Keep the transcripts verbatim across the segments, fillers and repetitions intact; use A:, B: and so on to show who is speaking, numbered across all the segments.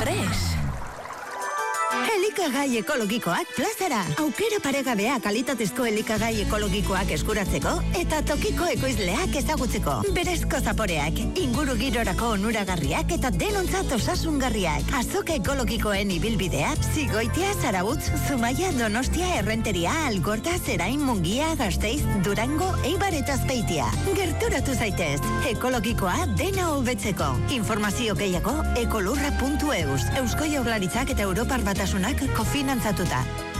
A: fresh. Elikagai ekologikoak plazara. Aukera paregabea kalitatezko elikagai ekologikoak eskuratzeko eta tokiko ekoizleak ezagutzeko. Berezko zaporeak, inguru girorako onuragarriak eta denontzat osasungarriak. Azoka ekologikoen ibilbidea, Zigoitia, Zarautz, Zumaia, Donostia, Errenteria, Algorta, Zerain, Mungia, Gasteiz, Durango, Eibar eta Azpeitia. Gerturatu zaitez, ekologikoa dena hobetzeko. Informazio gehiago ekolurra puntu eus. Eusko Jaurlaritzak eta Europar Batasunak kofinantzatuta.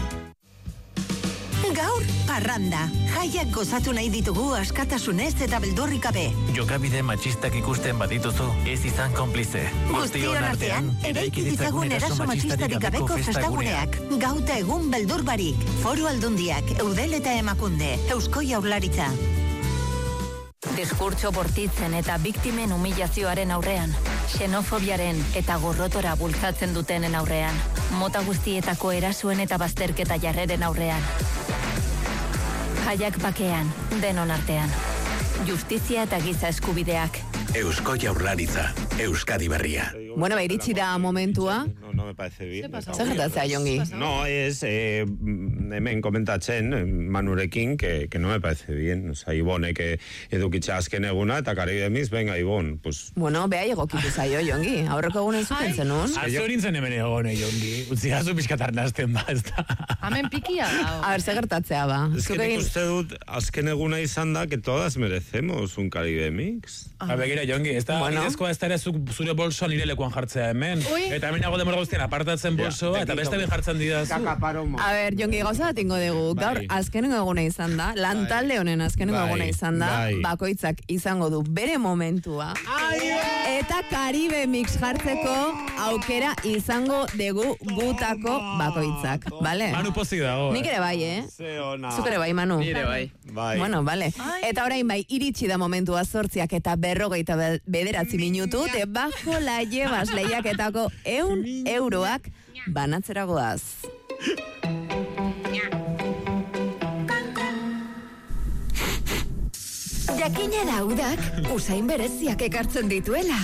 A: Gaur, parranda. Jaiak gozatu nahi ditugu askatasunez eta beldurrik gabe.
B: Jokabide matxistak ikusten badituzu, ez izan konplize.
A: Guztion artean, eraiki ditzagun eraso matxistarik gabeko festaguneak. Gauta egun beldur barik. Foru Aldundiak, Eudel eta Emakunde, Eusko Jaurlaritza.
C: Diskurtso bortitzen eta biktimen humilazioaren aurrean, xenofobiaren eta gorrotora bultzatzen dutenen aurrean, mota guztietako erasuen eta bazterketa jarreren aurrean. Jaiak bakean, denon artean. Justizia eta giza eskubideak.
D: Eusko Jaurlaritza, Euskadi Berria.
E: Bueno, iritsi da momentua.
F: No, no me parece bien.
E: Zer gertatzea, Jongi?
F: No, es, eh, hemen komentatzen, Manurekin, que, que no me parece bien. O sea, Ibonek edukitza azken eguna, eta Karibemiz, venga, Ibon, pues...
E: Bueno, beha egokitu zaio, Jongi. Aurreko egunen zuken zenun.
B: Azorintzen hemen egone, Jongi. Utzigazu pixkatarnazten ba, ez da.
G: Hemen pikia da.
E: A ver, zer gertatzea ba.
F: Es que nik uste dut, azken eguna izan da, que todas merecemos un Caribemix.
B: Ah, begira, Jongi, ez da,
E: Bueno.
B: bidezkoa ez da ere zure bolsoa nire lekuan jartzea hemen.
G: Ui.
B: Eta hemen nago demora guztien apartatzen bolsoa, eta beste ben jartzen didazu.
E: A ver, Jongi, gauza bat ingo dugu. Gaur,
F: Bai.
E: azkenengo eguna izan da, lantalde honen azkenengo
F: Bai.
E: eguna izan da,
F: Bai.
E: bakoitzak izango du bere momentua. Eta Caribe Mix jartzeko aukera izango dugu gutako bakoitzak, bale?
B: Manu pozik dago,
E: Nik ere bai, eh?
F: Ze ona.
E: Zuk ere bai, Manu?
B: Nire bai.
F: Bai.
E: Bueno, vale. Eta orain bai, iritsi da momentua zortziak eta berrogeita be- bederatzi minutu, debajo la llevas lehiaketako eun euroak banatzeragoaz.
A: Jakina da udak, usain bereziak ekartzen dituela.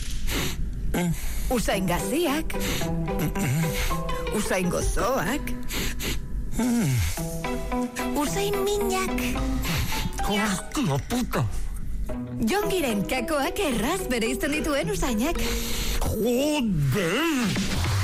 A: Usain gaziak. Usain gozoak. Usain minak.
D: Hostia puta.
A: Jongiren kakoak erraz bereizten dituen usainak.
D: Joder.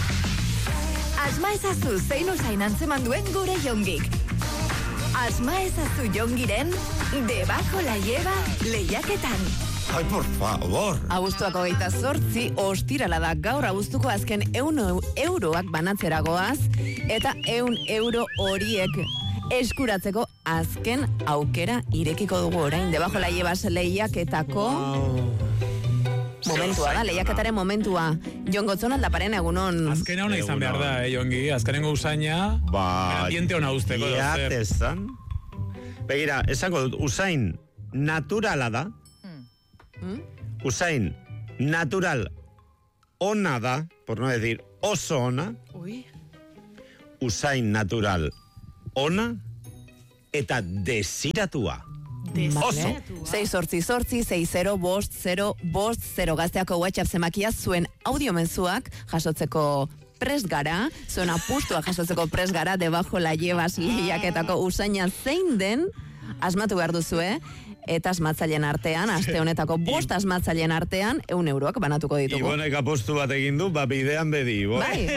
A: Asma ezazu zein usain antzeman duen gure Jongik. Asma ezazu Jongiren debajo la lleva lehiaketan.
D: Ay, por favor.
E: Abuztuak hogeita zortzi, ostirala da gaur abuztuko azken eun euroak banatzeragoaz, eta eun euro horiek eskuratzeko azken aukera irekiko dugu orain, debajo la llevas lehiaketako momentua da, lehiaketaren momentua. Jon Gotzon aldaparen egunon.
B: Azkena hona izan behar da, eh, Jongi. Azkenengo usaina,
F: Ba,
B: ambiente hona usteko.
F: Iatezan. Begira, esango dut, usain naturala da. Usain natural ona da, por no decir oso ona.
G: Ui.
F: Usain natural ona eta desiratua. Oso.
E: sei sortzi sortzi, sei zero, bost, zero, bost, zero gazteako WhatsApp zemakia zuen audiomenzuak jasotzeko prest gara, zuen apustua jasotzeko prest gara, debajo la llevas lehiaketako usaina zein den, asmatu behar duzue, eta asmatzaileen artean, aste honetako bost asmatzaileen artean, eun euroak banatuko ditugu.
F: Ibonek apostu bat egin du, ba bidean bedi, Ibon.
E: Bai.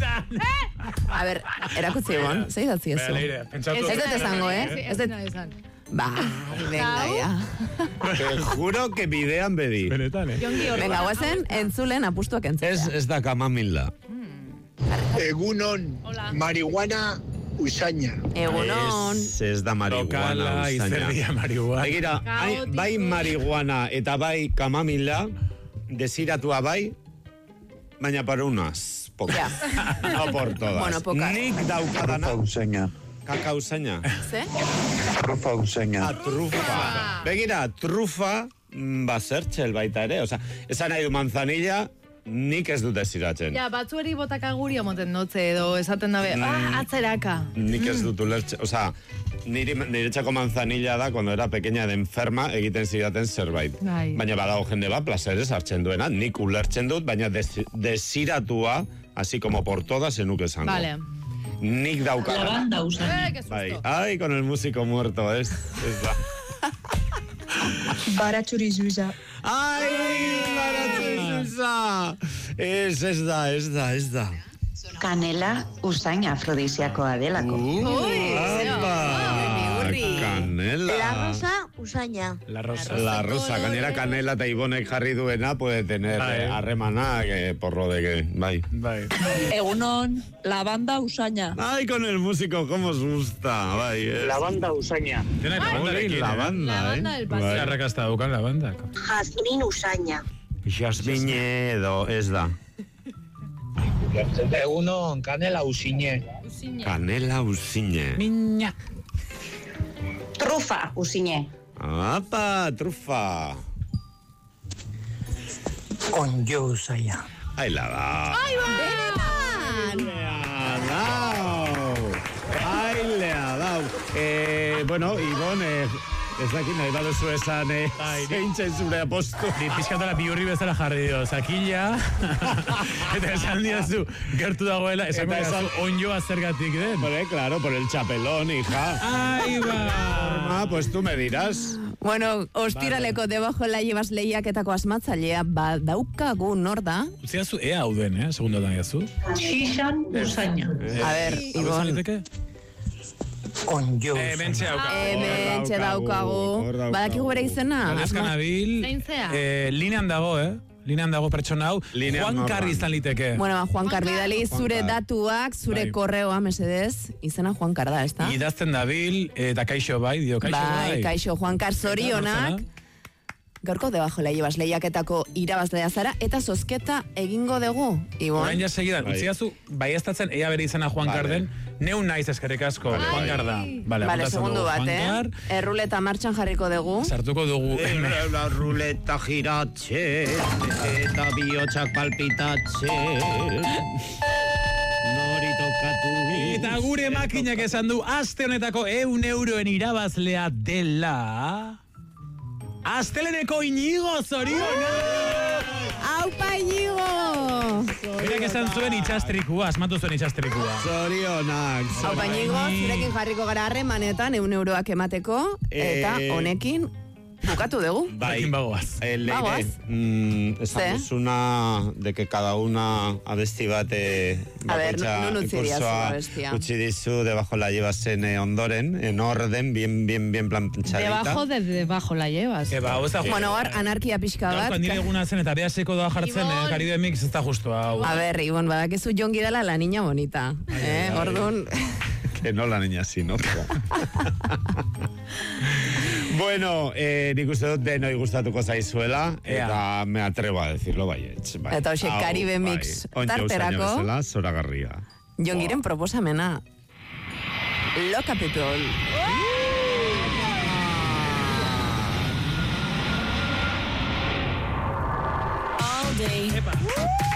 E: A ber, erakutzi Ibon, zei datzi
B: Bera,
E: ezu.
B: leire, pentsatu.
E: Ez dut esango, eh? Ez dut... Bai, venga, ja.
F: Te juro que bidean bedi.
B: Benetan, eh?
E: Venga, guazen, entzulen apustuak entzutea.
F: Ez, ez da kamamila.
H: Egunon, marihuana usaina.
E: Egunon.
F: Ez, ez da marihuana
B: Lokala,
F: usaina.
B: izerdia marihuana.
F: Begira, ai- bai marihuana eta bai kamamila, desiratua bai, baina para unas pocas.
E: Ja.
F: No por todas.
E: Bueno, pocas.
F: Nik daukadana,
H: usaina.
F: kaka usaina.
E: Ze?
H: Trufa usaina.
F: Ah, trufa. Begira, trufa, mm, ba, zertxel baita ere. Osa, esan nahi du manzanilla, Nik ez dut desiratzen.
G: Ja, batzueri botakaguria moten dotze edo esaten dabe, ah, atzeraka.
F: Nik ez dut ulertzen, osea, niri, nire txako manzanilla da, cuando era pequeña de enferma, egiten zidaten zerbait.
G: Bai.
F: Baina badago jende bat, placeres hartzen duena, nik ulertzen dut, baina des, desiratua, así como por todas, zenuke esango.
G: Vale.
F: Nik daukara.
I: Lavanda usaina.
G: Eh, qué susto.
F: Bai, ai, con el músico muerto, ez, ez da.
I: Baratxuri zuza.
F: Ai, baratxuri zuza! Ez, ez da, ez da, ez da.
J: Kanela usain afrodisiakoa delako.
F: Uh, apa! Kanela.
K: La rosa usaina.
B: La rosa.
F: La rosa, gainera kanela eta ibonek jarri duena puede tener eh, harremana eh, porro de que, bai.
B: Bai.
I: Egunon, lavanda usaina.
F: Ay, con el músico, cómo os gusta, bai. Eh.
H: Lavanda usaina.
B: Tiene la banda,
F: Oi, la banda,
G: La
F: eh.
G: banda del paseo.
B: Bai. Arrakasta daukan la banda.
K: Jazmin usaina.
F: Jasmine edo, ez da.
H: Egunon, kanela usine.
F: Kanela usine.
B: Niña.
J: Trufa usine.
F: Apa, trufa.
H: Onjo usaina.
F: Ahí la da. ¡Ahí va! Le ha dado. Ahí le ha dado. Eh, bueno, Ibone, ez dakit nahi baduzu esan, eh, zeintzen zure apostu.
B: Ni pizkatara bihurri bezala jarri dio, zakila, eta esan diazu, gertu dagoela, esan
F: Eta
B: diazu,
F: esan-
B: onjoa zergatik den.
F: Por, eh, claro, por el chapelón, hija.
B: Ahí va.
F: Ah, pues tú me dirás.
E: Bueno, ostiraleko debajo la llevas lehiaketako asmatzailea ba daukagu nor da?
B: Utziazu, ea hau den, eh, segundotan diazu.
I: Xixan usaina.
E: A ver, Ibon.
H: Onjo
B: Eh, mentxe hauka.
E: Hemen txe daukagu.
F: hor daukagu.
E: Badakigu bere izena?
B: Galdezka
E: Asma-
B: nabil,
G: Zein zea?
B: eh, linean dago, eh? Linean dago pertsona hau,
F: Linean
B: Juan
F: norban.
B: Karri izan liteke.
E: Bueno, ba, Juan Kar bidali
F: Juan
E: zure
F: Kar.
E: datuak, zure
B: Bai.
E: korreoa, mesedez. Izena Juan Kar da, ez da?
B: Idazten dabil, eta kaixo bai, dio kaixo bai.
E: Bai, kaixo Juan Kar zorionak. Gaurko debajo la llevas lehiaketako irabazlea zara eta zozketa egingo dugu, Ibon.
B: Orain ja segidan,
F: Bai.
B: utziazu, baiestatzen ea bere izena Juan
F: Vale.
B: Karden, neu naiz eskerrik asko, Juan Kar da. Vale,
E: Vale,
B: apuntatzen
E: segundu
B: dugu,
E: bat,
B: Juan
E: eh?
B: Kar,
E: Erruleta martxan jarriko dugu.
B: sartuko dugu hemen.
F: La ruleta giratxe, eta bihotxak palpitatxe. Nori tokatu.
B: Eta gure makinak esan du, aste honetako eun euroen irabazlea dela... Asteleneko Inigo, zoriona!
E: Aupa, Inigo!
B: Berak esan zuen itxastrikua, asmatu zuen itxastrikua.
F: Zorionak.
E: Aupa, Inigo, zurekin jarriko gara harremanetan, eun euroak emateko, eta
F: Eh,
E: honekin bukatu dugu.
F: Bai,
B: Honekin bagoaz.
F: eh, Leire,
E: Bagoaz.
F: mm, esan
E: Ze?
F: duzuna de que cada una abesti bat eh,
E: A ver,
F: bakoitza
E: nun utzi diazu
F: kurtsoa
E: abestia.
F: utzi dizu debajo la llevas en eh, ondoren, en orden, bien, bien, bien planchadita.
G: Debajo de debajo la llevas.
B: Eba, hau ez da
E: Bueno, hor, anarkia pixka bat.
B: Gaurko nire eguna zen eta beaseko doa jartzen,
G: Ibon.
B: eh, Caribe Mix ez da justu hau.
E: A ver, Ibon, badakizu jongi dela la niña bonita. Eh, orduan...
F: Que no la niña, sino. Bueno, eh, nik uste dut denoi gustatuko zaizuela, eta me atrevo a decirlo, baietz. Bai.
E: Eta hoxe,
F: Hau,
E: Caribe
F: bai.
E: Mix
F: Ontxe
E: tarterako.
F: usaina bezala, zoragarria.
E: Jongiren proposamena. Lo Capitol.
C: All day.